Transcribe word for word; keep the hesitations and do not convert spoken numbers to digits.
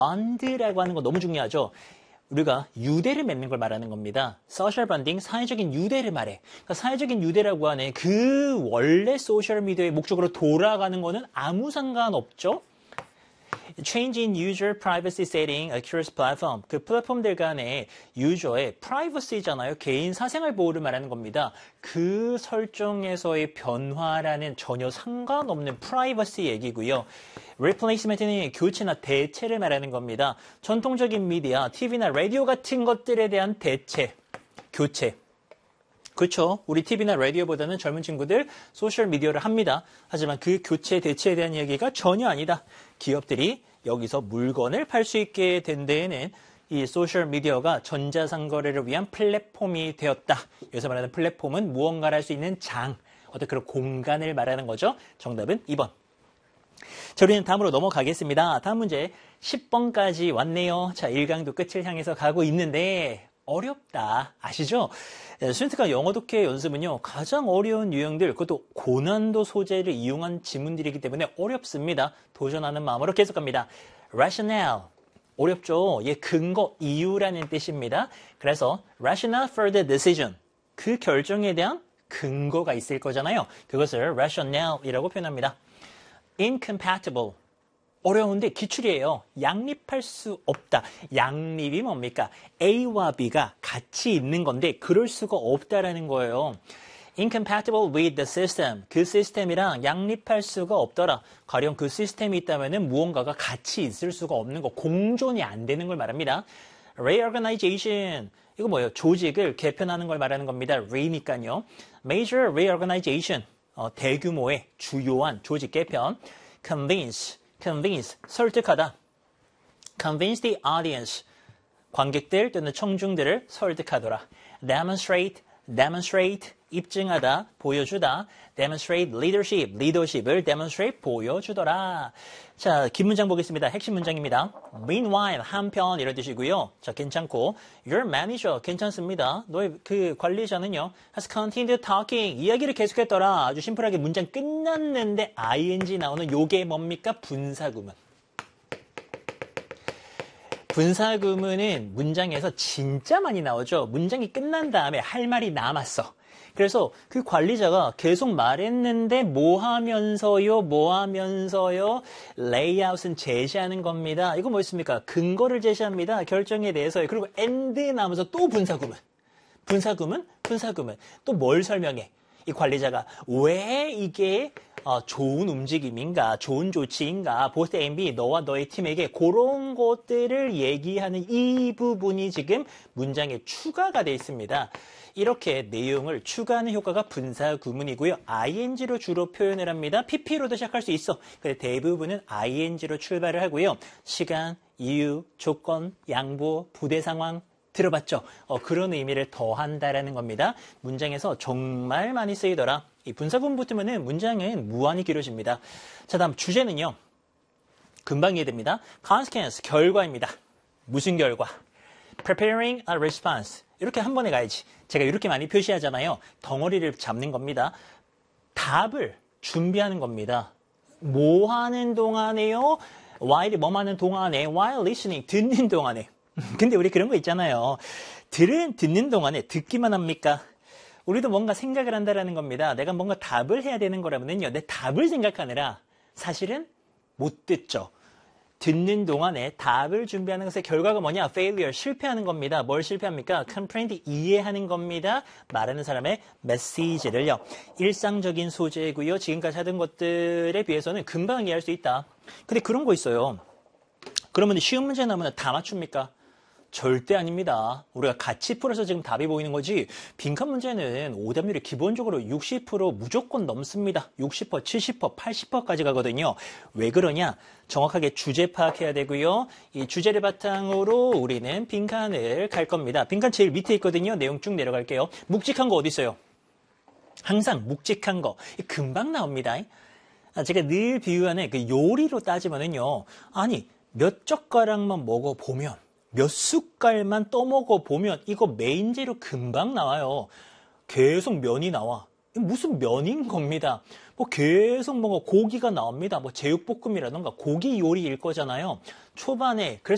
bond라고 하는 거 너무 중요하죠. 우리가 유대를 맺는 걸 말하는 겁니다. social bonding, 사회적인 유대를 말해. 그러니까 사회적인 유대라고 하는 그 원래 소셜미디어의 목적으로 돌아가는 거는 아무 상관없죠. Change in user privacy setting across platform. 그 플랫폼들 간의 유저의 privacy잖아요. 개인 사생활 보호를 말하는 겁니다. 그 설정에서의 변화라는 전혀 상관없는 privacy 얘기고요. replacement는 교체나 대체를 말하는 겁니다. 전통적인 미디어, 티비나 라디오 같은 것들에 대한 대체, 교체. 그렇죠. 우리 티비나 라디오보다는 젊은 친구들 소셜미디어를 합니다. 하지만 그 교체, 대체에 대한 이야기가 전혀 아니다. 기업들이 여기서 물건을 팔 수 있게 된 데에는 이 소셜미디어가 전자상거래를 위한 플랫폼이 되었다. 여기서 말하는 플랫폼은 무언가를 할 수 있는 장, 어떤 그런 공간을 말하는 거죠. 정답은 이 번. 자, 우리는 다음으로 넘어가겠습니다. 다음 문제 십 번까지 왔네요. 자, 일 강도 끝을 향해서 가고 있는데 어렵다. 아시죠? 스튜던트가 영어 독해 연습은요. 가장 어려운 유형들, 그것도 고난도 소재를 이용한 지문들이기 때문에 어렵습니다. 도전하는 마음으로 계속 갑니다. rationale. 어렵죠? 예, 근거, 이유라는 뜻입니다. 그래서 rationale for the decision. 그 결정에 대한 근거가 있을 거잖아요. 그것을 rationale이라고 표현합니다. incompatible. 어려운데 기출이에요. 양립할 수 없다. 양립이 뭡니까? A와 B가 같이 있는 건데 그럴 수가 없다라는 거예요. incompatible with the system. 그 시스템이랑 양립할 수가 없더라. 가령 그 시스템이 있다면 무언가가 같이 있을 수가 없는 거, 공존이 안 되는 걸 말합니다. reorganization. 이거 뭐예요? 조직을 개편하는 걸 말하는 겁니다. re니까요. major reorganization. 어, 대규모의 주요한 조직 개편. convince. convince, 설득하다. convince the audience, 관객들 또는 청중들을 설득하더라. demonstrate, demonstrate, 입증하다, 보여주다. demonstrate leadership, leadership을 demonstrate, 보여주더라. 자, 긴 문장 보겠습니다. 핵심 문장입니다. meanwhile, 한편 이런 뜻이고요. 자, 괜찮고 your manager, 괜찮습니다. 너의 그 관리자는요. has continued talking, 이야기를 계속했더라. 아주 심플하게 문장 끝났는데 ing 나오는 요게 뭡니까? 분사구문. 분사구문은 문장에서 진짜 많이 나오죠. 문장이 끝난 다음에 할 말이 남았어. 그래서 그 관리자가 계속 말했는데 뭐 하면서요, 뭐 하면서요, 레이아웃은 제시하는 겁니다. 이거 뭐 있습니까? 근거를 제시합니다. 결정에 대해서요. 그리고 and 나오면서 또 분사구문. 분사구문, 분사구문. 또 뭘 설명해? 이 관리자가 왜 이게 어, 좋은 움직임인가, 좋은 조치인가, 보스 A, B, 너와 너의 팀에게 그런 것들을 얘기하는 이 부분이 지금 문장에 추가가 되어 있습니다. 이렇게 내용을 추가하는 효과가 분사구문이고요. 아이엔지로 주로 표현을 합니다. 피피로도 시작할 수 있어. 근데 대부분은 아이엔지로 출발을 하고요. 시간, 이유, 조건, 양보, 부대 상황 들어봤죠? 어, 그런 의미를 더한다라는 겁니다. 문장에서 정말 많이 쓰이더라. 이 분사구문 붙으면은 문장은 무한히 길어집니다. 자, 다음 주제는요. 금방 이해됩니다. consequence, 결과입니다. 무슨 결과? preparing a response. 이렇게 한 번에 가야지. 제가 이렇게 많이 표시하잖아요. 덩어리를 잡는 겁니다. 답을 준비하는 겁니다. 뭐 하는 동안에요? while, 뭐 하는 동안에? while listening, 듣는 동안에. 근데 우리 그런 거 있잖아요. 들은, 듣는 동안에 듣기만 합니까? 우리도 뭔가 생각을 한다라는 겁니다. 내가 뭔가 답을 해야 되는 거라면요. 내 답을 생각하느라 사실은 못 듣죠. 듣는 동안에 답을 준비하는 것의 결과가 뭐냐? failure, 실패하는 겁니다. 뭘 실패합니까? comprehend, 이해하는 겁니다. 말하는 사람의 메시지를요. 일상적인 소재고요. 지금까지 하던 것들에 비해서는 금방 이해할 수 있다. 근데 그런 거 있어요. 그러면 쉬운 문제 나오면 다 맞춥니까? 절대 아닙니다. 우리가 같이 풀어서 지금 답이 보이는 거지 빈칸 문제는 오답률이 기본적으로 육십 퍼센트 무조건 넘습니다. 육십 퍼센트, 칠십 퍼센트, 팔십 퍼센트까지 가거든요. 왜 그러냐? 정확하게 주제 파악해야 되고요. 이 주제를 바탕으로 우리는 빈칸을 갈 겁니다. 빈칸 제일 밑에 있거든요. 내용 쭉 내려갈게요. 묵직한 거 어디 있어요? 항상 묵직한 거. 금방 나옵니다. 제가 늘 비유하는 그 요리로 따지면은요. 아니 몇 젓가락만 먹어보면 몇 숟갈만 떠먹어 보면 이거 메인 재료 금방 나와요. 계속 면이 나와. 무슨 면인 겁니다. 뭐 계속 뭔가 고기가 나옵니다. 뭐 제육볶음이라던가 고기 요리일 거잖아요. 초반에 그래서